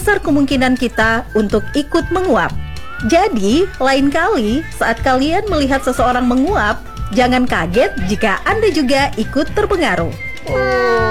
besar kemungkinan kita untuk ikut menguap. Jadi, lain kali saat kalian melihat seseorang menguap, jangan kaget jika Anda juga ikut terpengaruh.